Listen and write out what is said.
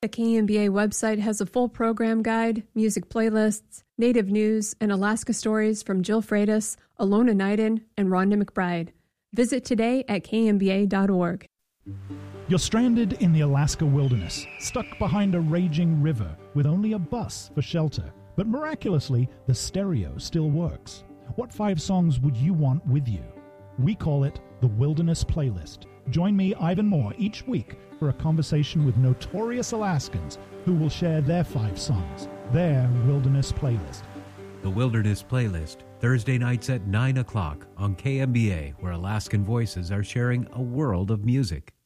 The KMBA website has a full program guide, music playlists, native news, and Alaska stories from Jill Freitas, Alona Knighton, and Rhonda McBride. Visit today at kmba.org. You're stranded in the Alaska wilderness, stuck behind a raging river with only a bus for shelter. But miraculously, the stereo still works. What 5 songs would you want with you? We call it the Wilderness Playlist. Join me, Ivan Moore, each week for a conversation with notorious Alaskans who will share their 5 songs, their Wilderness Playlist. The Wilderness Playlist, Thursday nights at 9 o'clock on KMBA, where Alaskan voices are sharing a world of music.